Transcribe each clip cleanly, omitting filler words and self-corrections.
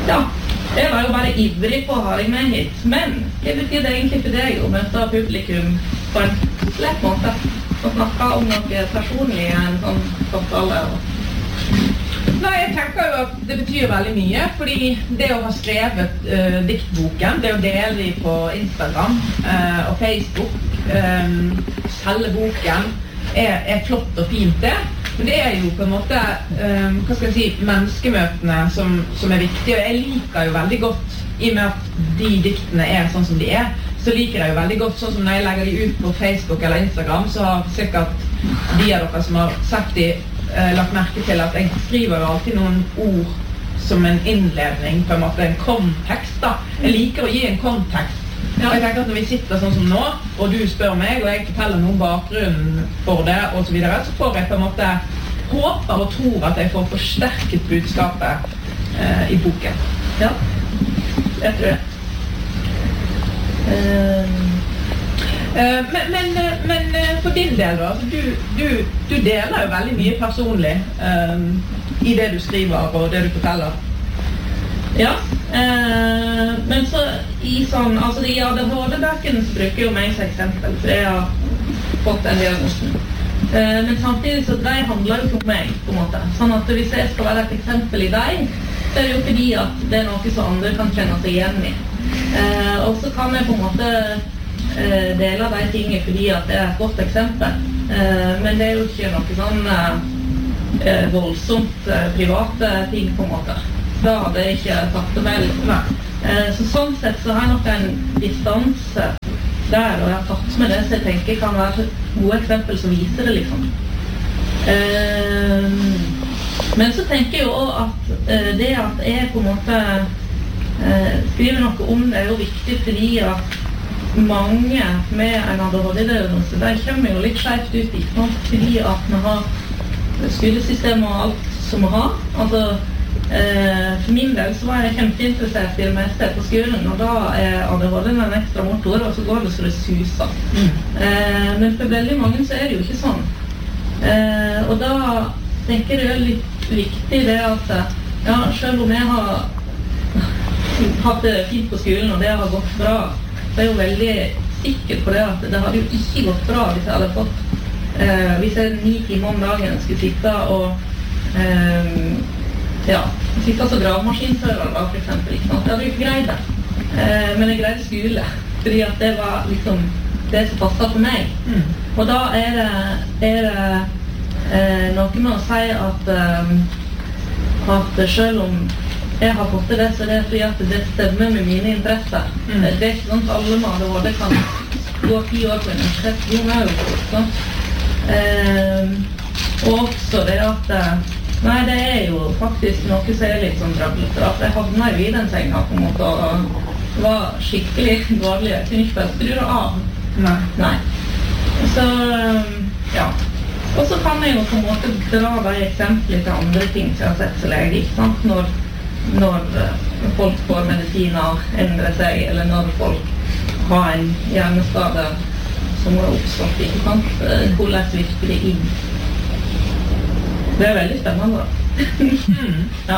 Ja, jeg var jo bare ivrig på å ha deg med hit, men det betyr det egentlig for deg å møte publikum på en lett måte og snakke om noe personlig i en sånn samtale. Nei, jeg tenker jo at det betyr veldig mye, fordi det å ha skrevet diktboken, det å dele de på Instagram og Facebook, selge boken, er flott og fint det. Men det er jo på en måte, hva skal jeg si, menneskemøtene som er viktige, og jeg liker jo veldig godt, i og med at de diktene er sånn som de er, så liker jeg jo veldig godt, sånn som når jeg legger de ut på Facebook eller Instagram, så har sikkert de av dere som har sett de lagt merke til at jeg skriver jo alltid noen ord som en innledning, på en måte en kontekst da. Jeg liker å gi en kontekst. Og jeg tenker at når vi sitter sånn som nå, og du spør meg, og jeg forteller noen bakgrunn for det, og så videre, så får jeg på en måte håper og tror at jeg får forsterket budskapet i boken. Ja, jeg tror det. Men for din del da, du deler jo veldig mye personlig i det du skriver og det du forteller. Ja, men så i sånn, altså i ADHD-bøkene så bruker jo meg som eksempel, for jeg har fått den diagnosen. Men samtidig så de handler jo ikke om meg, på en måte. Sånn at hvis jeg skal være et eksempel i deg, så er det jo fordi at det er noe som andre kan kjenne seg igjen i. Og så kan jeg på en måte dele av de tingene fordi at det er et godt eksempel. Men det er jo ikke noe sånn voldsomt private ting, på en måte. Da hadde jeg ikke tatt det vel. Så sånn sett så har jeg nok en distanse der, og jeg har tatt med det, så jeg tenker kan være gode eksempel som viser det, liksom. Men så tenker jeg jo også at det at jeg på en måte skriver noe om det er jo viktig, fordi at mange med en ADHD-diagnose, de kommer jo litt skjevt ut, ikke sant? Fordi at vi har skolesystem og alt som vi har. Altså, for min del så var jeg kjempeinteressert i det meste på skolen, og da er ADHD en ekstra motor, og så går det så det suser. Men for veldig mange så er det jo ikke sånn. Og da tenker jeg det er litt viktig det at, ja, selv om jeg har hatt det fint på skolen, og det har gått bra, så er jeg jo veldig sikker på det at det hadde jo ikke gått bra hvis jeg hadde fått hvis jeg 9 timer om dagen skulle sitte og sitte som gravemaskinfører da, for eksempel, ikke sant? Det hadde jo ikke greid det. Men jeg greide skole, fordi at det var liksom det som passet for meg. Og da er det noe med å si at selv om jeg har fått det, så er det fordi at det stemmer med mine interesser. Det er ikke sånn at alle med ADHD kan gå 10 år på universitet. Jo, det er jo sånn. Og også det at nei, det er jo faktisk noe som er litt sånn trøblete. Jeg havnet jo i den senga på en måte, og var skikkelig dårlig. Jeg kunne ikke bare skru det av. Nei. Så, ja. Og så kan jeg jo på en måte dra de eksempler til andre ting som jeg har sett som lege, ikke sant? Når folk får medisiner, endrer seg, eller når folk har en hjerneskade som har oppstått, ikke sant? Hvordan virker det inn? Det er veldig spennende da.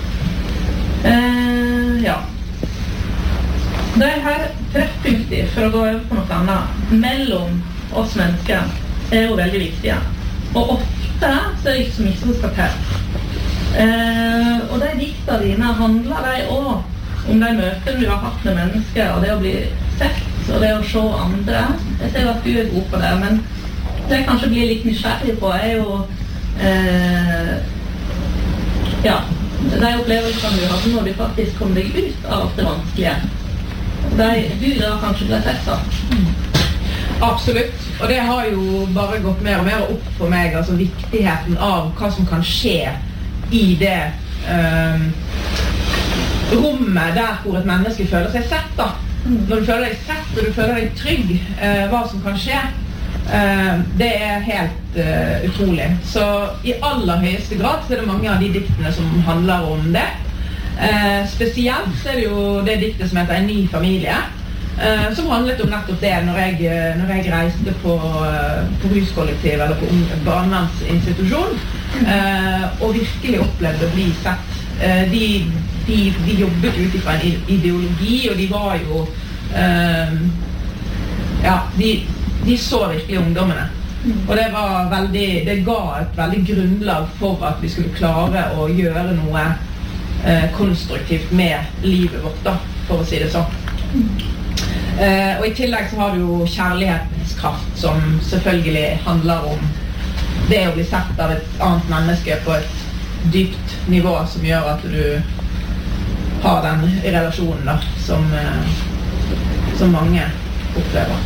Ja. Det her treffpunkter, for å gå over på noe annet, mellom oss mennesker er jo veldig viktige. Og ofte så er det ikke så mye som skal til. Og de dikta dine handler de også om de møtene du har hatt med mennesker, og det å bli sett, og det å se andre. Jeg ser at du er god på det, men det jeg kanskje blir litt nysgjerrig på er jo de opplevelsene du hadde når du faktisk kom deg ut av det vanskelige. Du da kanskje ble sett da. Absolutt, og det har jo bare gått mer og mer opp for meg, altså viktigheten av hva som kan skje i det rommet der hvor et menneske føler seg sett da. Når du føler deg sett og du føler deg trygg, hva som kan skje, det er helt utrolig. Så i aller høyeste grad så er det mange av de diktene som handler om det. Spesielt så er det jo det diktet som heter En ny familie, som handlet om nettopp det når jeg reiste på huskollektiv eller på barnevernsinstitusjon, og virkelig opplevde å bli sett de jobbet ut ifra en ideologi, og de var jo de så virkelig ungdommene. Og det ga et veldig grunnlag for at vi skulle klare å gjøre noe konstruktivt med livet vårt, da, for å si det sånn. Og i tillegg så har du jo kjærlighetens kraft, som selvfølgelig handler om det å bli sett av et annet menneske på et dypt nivå, som gjør at du har den relasjonen da, som mange opplever.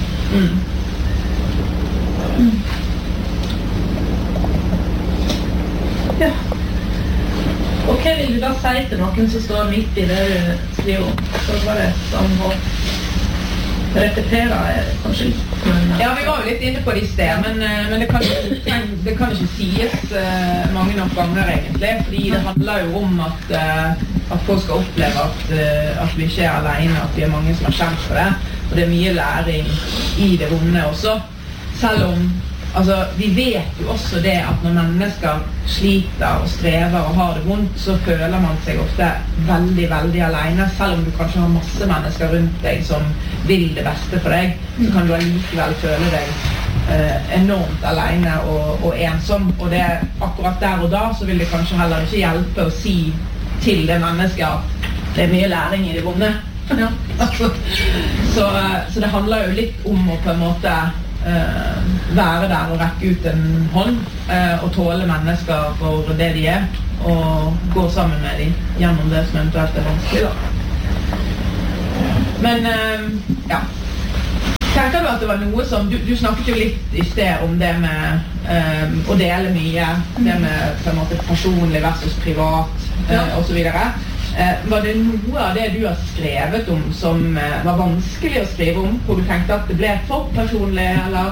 Ja. Og hva vil du da si til noen som står midt i det du skriver om? Så var det sånn å repetere kanskje litt. Ja, vi var jo litt inne på det i sted, men det kan ikke sies mange nok ganger egentlig, fordi det handler jo om at folk skal oppleve at vi ikke alene, at vi mange som har kjent for det, og det mye læring i det vonde også, selv om vi vet jo også det at når mennesker sliter og strever og har det vondt, så føler man seg ofte veldig, veldig alene. Selv om du kanskje har masse mennesker rundt deg som vil det beste for deg, så kan du allikevel føle deg enormt alene og ensom. Og det akkurat der og da, så vil det kanskje heller ikke hjelpe å si til det mennesket at det er mye læring i det vonde. Ja. Så det handler jo litt om å på en måte være der og rekke ut en hånd og tåle mennesker for det de er, og gå sammen med dem gjennom det som eventuelt er vanskelig da. Men ja, tenker du at det var noe som du snakket jo litt i sted om det med å dele mye, det med på en måte personlig versus privat og så videre. Var det noe av det du har skrevet om som var vanskelig å skrive om, hvor du tenkte at det ble for personlig, eller?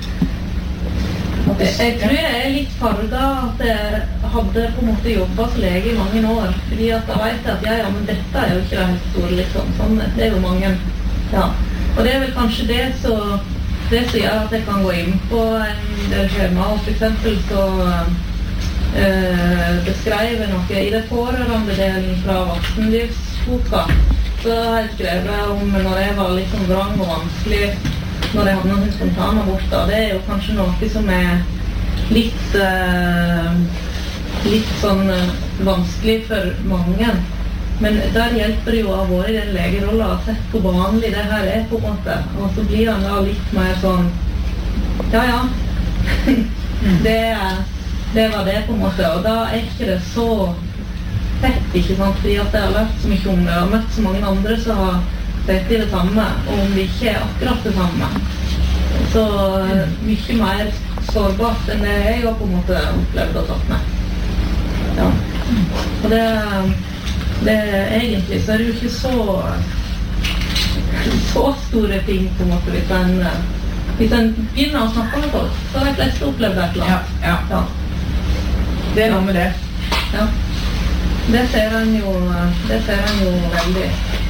Jeg tror jeg er litt farget at jeg hadde på en måte jobbet som lege i mange år, fordi at jeg vet at men dette er jo ikke det helt store, liksom. Sånn, det er jo mange, ja. Og det er vel kanskje det som gjør at jeg kan gå inn på en del skjema, og for eksempel så beskrevet noe i det pårørende delen fra voksenlivsboka. Så har jeg skrevet om når jeg var litt sånn vrang og vanskelig, når jeg hadde noen spontanaborter. Det er jo kanskje noe som er litt sånn vanskelig for mange. Men der hjelper det jo å ha vært i den legerollen og sett hvor vanlig det her er på en måte. Og så blir han da litt mer sånn, det var det på en måte, og da er ikke det så fett, ikke sant, fordi at jeg har lært så mye om det, og møtt så mange andre som har sett i det samme, og om det ikke er akkurat det samme, så mye mer sårbart enn det jeg har på en måte opplevd og tatt med. Ja. Og det egentlig så er det jo ikke så store ting på en måte, hvis en begynner å snakke med folk, så har de fleste opplevd et eller annet. Ja. Det er noe med det. Ja. Det ser en jo veldig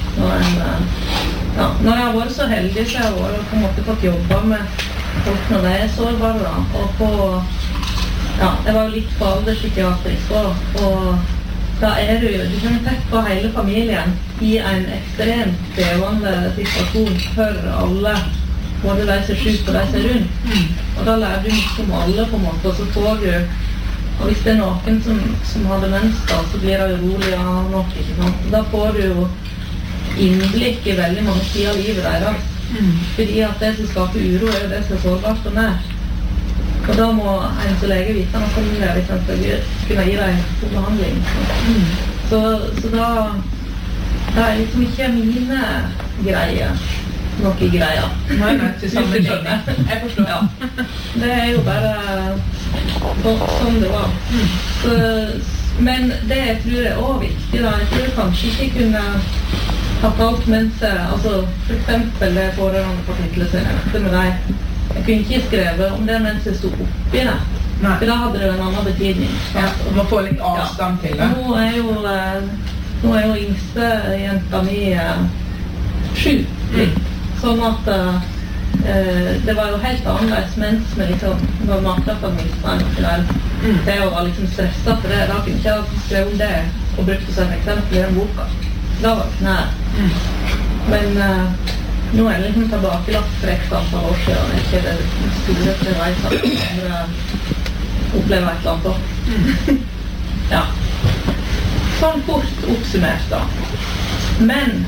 når jeg har vært så heldig, så jeg har på en måte fått jobbe med folk når de er sårbare da, og jeg var jo litt på alderspsykiatrisk og da er du kan tett på hele familien i en ekstremt krevende situasjon for alle, både de som er syke og de som er rundt, og da lærer du mye om alle på en måte, og så får du. Og hvis det er noen som har demens da, så blir det urolig av nok, ikke sant? Da får du jo innblikk i veldig mange sider av livet deres. Fordi at det som skaper uro er jo det som er sårbart og nær. Og da må en som lege vite noe om det, hvis en skal kunne gi deg god behandling. Så da er liksom ikke mine greier noe greier. Nei, til sammenligning. Jeg forstår. Ja. Det er jo bare sånn det var. Men det jeg tror er også viktig da, jeg tror kanskje ikke kunne hatt alt mens for eksempel det pårørende kapitlet som jeg nevnte med deg. Jeg kunne ikke skrevet om det mens jeg stod oppi det. Nei. For da hadde det en annen betydning. Ja, og man får litt avstand til det. Nå er jo yngste jenta mi 7. Sånn at det var jo helt annerledes mens vi liksom var matlatt av minst til å være liksom stresset for det. Da kunne ikke jeg skrevet om det og brukte som eksempel I den boka. Da var det nær. Men nå det liksom tilbakelagt for ekstra antall år siden, ikke det store til reis at andre opplever et eller annet også. Ja. Sånn fort oppsummert da. Men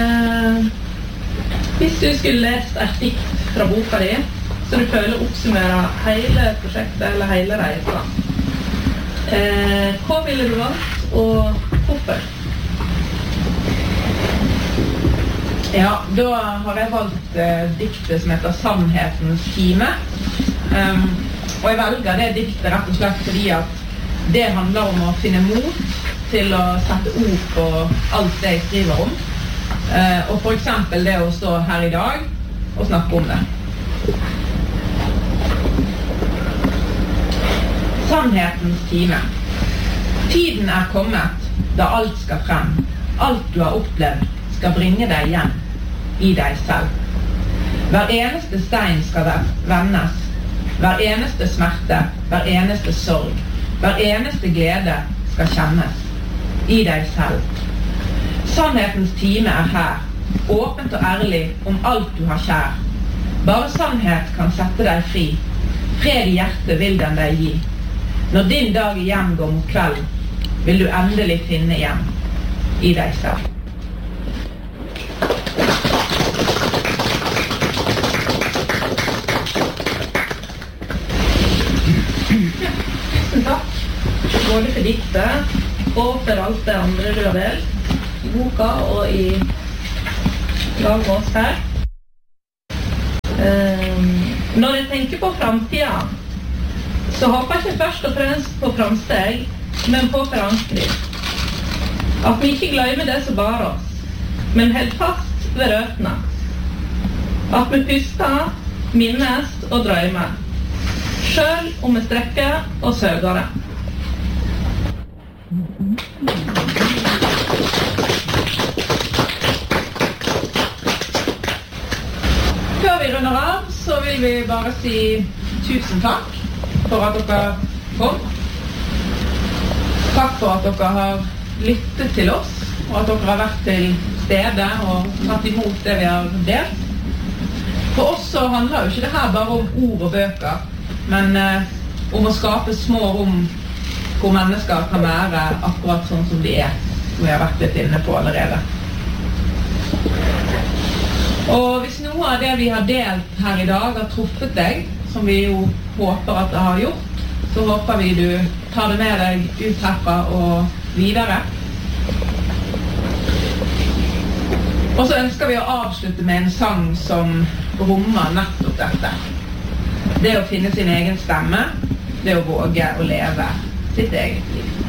hvis du skulle lest et dikt fra boka di, så du føler oppsummere hele prosjektet eller hele reisen, hva ville du valgt, og hvorfor? Ja, da har jeg valgt diktet som heter Sannhetens time. Og jeg velger det diktet rett og slett fordi at det handler om å finne mot til å sette ord på alt det jeg skriver om. Og for eksempel det å stå her I dag og snakke om det. Sannhetens time. Tiden kommet da alt skal frem. Alt du har opplevd skal bringe deg hjem I deg selv. Hver eneste stein skal vendes. Hver eneste smerte, hver eneste sorg, hver eneste glede skal kjennes I deg selv. Sannhetens time her, åpent og ærlig om alt du har kjær. Bare sannhet kan sette deg fri. Fred I hjertet vil den deg gi. Når din dag igjen går mot kveld, vil du endelig finne hjem I deg selv. Tusen takk, både for diktet og for alt det andre du har delt I boka og I lag med oss her. Når jeg tenker på fremtiden, så håper jeg ikke først og fremst på framsteg, men på forankring. At vi ikke glemmer det som bar oss, men held fast ved røttene. At vi puster, minnes og drømmer, selv om vi strekker og søker det. Før vi runder av, så vil vi bare si tusen takk for at dere kom. Takk for at dere har lyttet til oss, og at dere har vært til stede og tatt imot det vi har delt. For oss så handler jo ikke det her bare om ord og bøker, men om å skape små rom hvor mennesker kan være akkurat sånn som de som vi har vært litt inne på allerede. Og hvis noe av det vi har delt her I dag har truffet deg, som vi jo håper at det har gjort, så håper vi du tar det med deg ut herfra og videre. Og så ønsker vi å avslutte med en sang som rommer nettopp dette. Det å finne sin egen stemme, det å våge å leve sitt eget liv.